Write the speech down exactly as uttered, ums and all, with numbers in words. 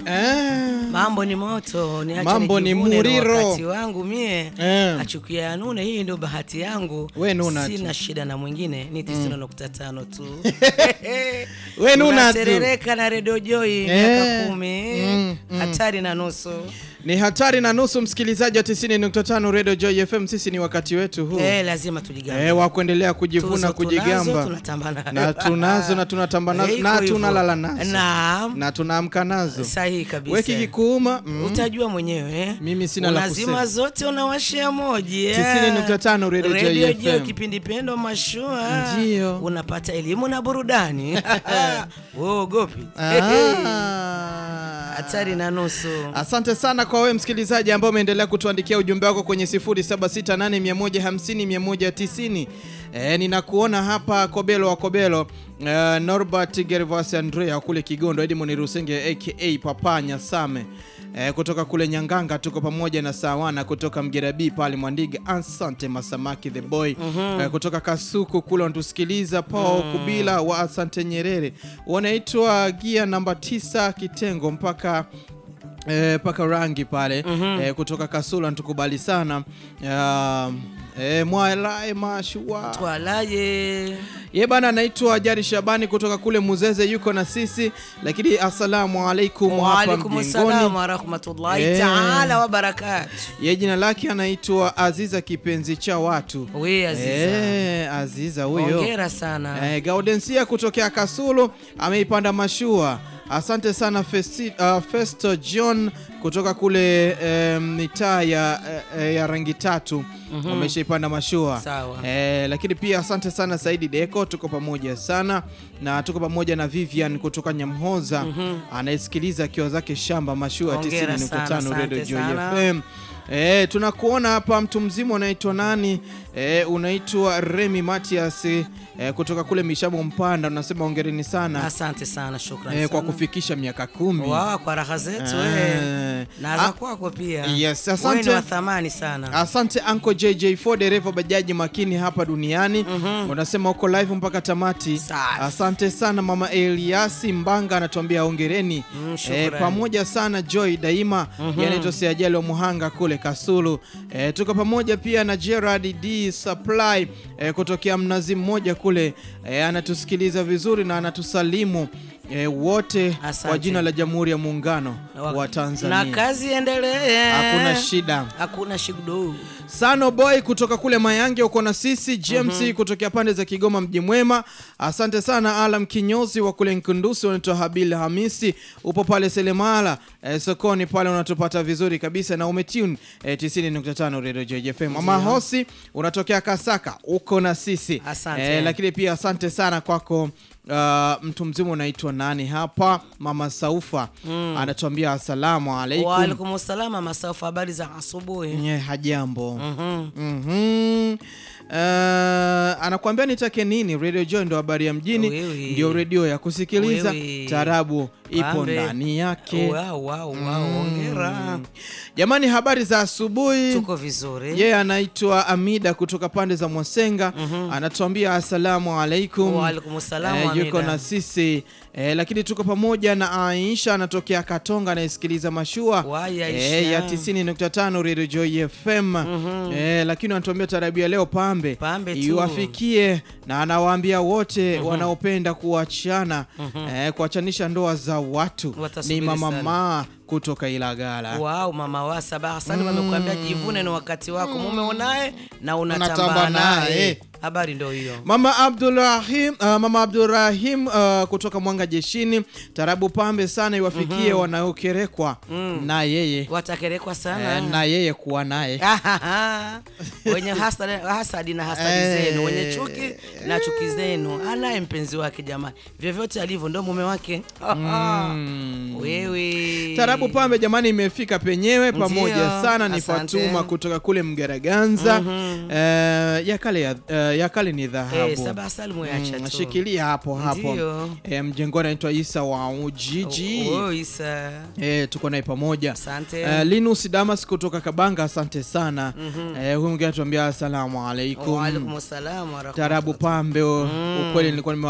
Eh. Mambo ni moto, niache Mambo ni muriro. Wakati wangu mie, Eh. achukia nune, hii ndio bahati yangu. We nuna tu. Sina shida na mwingine, ni tisini nukta tano tu. We nuna tu. Serereka na Radio Joy miaka kumi. Mm, mm. Hatari na nusu. Ni hatari na nusu, msikilizaji wa tisini nukta tano Radio Joy F M. Sisi ni wakati wetu huu. Eh, lazima tujigambe. Eh, wa kuendelea kujivuna, Tuzo kujigamba. Tunazo, tunatambana. Na tunazo na tunatamba nazo Eh, na hivyo. tunalala nazo. Naam. Na tunaamka nazo. Sahihi kabisa. Weki kikuuma. Mm. Utajua mwenyewe eh. Mimi sina la kusema. Unazima zote unawashia moja. tisini nukta tano Radio Joy Radio F Joy, M. kipindi pendo mashua. Ndio. Unapata elimu na burudani. Wewe gopi. Hatari na nusu. Asante sana kwa wewe msikilizaji ambao umeendelea kutuandikia ujumbe wako kwenye sifuri saba sita nane mia moja hamsini mia moja tisini. Eh, ninakuona hapa Kobelo wa Kobelo, uh, Norbert Gervas Andrea kule Kigondo, Edmond Rusenge aka Papa Nyasame. Eh, kutoka kule Nyanganga tuko pamoja na Sawana kutoka Mgerabi pale Mwandiga. Asante Masamaki the boy. Mm-hmm. Eh, kutoka Kasuku kule unatusikiliza Paul mm. Kubila wa Asante Nyerere. Wanaitwa gia namba tisa Kitengo mpaka eh, paka rangi pale. Mm-hmm. Eh, kutoka Kasula tukubali sana. Uh, eh Mwalae mashua. Twalaye. Ye bana anaitwa Jari Shabani kutoka kule Muzeze yuko na sisi, lakini assalamu alaikum wa hapa alaikum mjengoni. assalam wa rahmatullahi Eh. ta'ala wa barakatuh. Ye jina lake anaitwa Aziza kipenzi cha watu. We Aziza. Eh, Aziza huyo. Hongera sana. Eh, Gaudensia kutokea Kasulu ameipanda mashua. Asante sana Festi, uh, Festo John kutoka kule um, mitaa ya, uh, ya rangi tatu. Mm-hmm. Wameshaipanda mashua. Sawa. Eh, lakini pia asante sana Saidi Deko, tuko pamoja sana na tuko pamoja na Vivian kutoka Nyamhoza. Mm-hmm. Anayesikiliza akiwa zake shamba mashua tisini nukta tano Radio Joy F M. Eh, tunakuona hapa mtu mzima unaitwa nani? Eh, unaitwa Remy Matias eh, kutoka kule Mishamo Mpanda, unasema hongereni sana. Asante sana, shukrani eh, sana. kwa kufikisha miaka kumi. Wow, kwa raha zetu eh. wewe. Na za kwako pia. Yes, asante. Wewe ni wa thamani sana. Asante Uncle J J four dereva bajaji makini hapa duniani. Mm-hmm. Unasema uko live mpaka tamati. Safi. Asante sana Mama Eliasi Mbanga anatuambia hongereni. Mm, eh, pamoja sana Joy daima. Mm-hmm. Yanaitwa Siajali wa Muhanga kule Kasulu. Eh, tuko pamoja pia na Gerard D Supply eh, kutokea Mnazi Mmoja kule. Eh, anatusikiliza vizuri na anatusalimu E, wote kwa jina la Jamhuri ya Muungano wa Tanzania. Na kazi endelee. Hakuna shida. Hakuna shida. Sano Boy kutoka kule Mayange uko na sisi. G M C mm-hmm. kutokea pande za Kigoma Mji Mwema. Asante sana Alam Kinyozi wa kule Nkundusi, unaitwa Habil Hamisi. Upo pale Selemala e, sokoni pale unatupata vizuri kabisa na umetune e, tisini nukta tano Radio Joy F M. Mama Hosi unatokea Kasaka uko na sisi. E, lakini pia asante sana kwako. Uh, mtu mzima unaitwa nani hapa? Mama Saufa mm. anatuambia asalamu alaikum. Wa alaikum assalam Mama Saufa, habari za asubuhi? Nye, hajambo. Mhm. Mhm. Uh, anakuambia nitake nini? Radio Joy ndo habari ya mjini. Wewe. Ndio radio ya kusikiliza. Tarabu ipo ndani yake. Wow, wow, wow. Hongera. Mm. Jamani, habari za asubuhi. Tuko vizuri. Yeye yeah, anaitwa Amida kutoka pande za Mwasenga. Mm-hmm. Anatuambia asalamu alaikum. Wa alaikum assalam eh, Amida. Yuko na sisi. Eh, lakini tuko pamoja na Aisha anatokea Katonga anayesikiliza mashua. Eh, ya tisini nukta tano Radio Joy F M. Mm-hmm. Eh, lakini anatuambia tarabu ya leo pambe. Pambe tu. Iwafikie na anawaambia wote mm-hmm. wanaopenda kuachana mm-hmm. eh, kuachanisha ndoa za watu. Ni mama ma kutoka Ilagala. Wow, mama wa Sabah sana wamekuambia mm. jivune ni wakati wako. Mume unaye na unatamba naye. Habari ndio hiyo. Mama Abdulrahim, uh, Mama Abdulrahim uh, kutoka Mwanga Jeshini, tarabu pambe sana iwafikie mm-hmm. wanaokerekwa mm. na yeye. Watakerekwa sana. Eh, na yeye kuwa naye. Wenye hasadi hasadi na hasadi zenu, wenye chuki na chuki zenu. Anaye mpenzi wake jamani. Vyovyote alivyo ndio mume wake. mm. Wewe. Tarabu pambe jamani imefika penyewe pamoja. Ndiyo, sana ni asante. Fatuma kutoka kule Mgaraganza. Mm-hmm. Uh, ya kale ya uh, ya kale ni dhahabu. Eh, Sabah Salimu yacha tu. Mm, shikilia hapo hapo. Eh, mjengoni anaitwa Isa wa Ujiji. Oh, oh Isa. Eh, tuko naye pamoja. Asante. Uh, Linus Damas kutoka Kabanga, asante sana. Mm-hmm. Eh, huyu mwingine anatuambia asalamu alaikum. Wa alaikum assalam wa rahmatullahi. Tarabu pambe mm. ukweli nilikuwa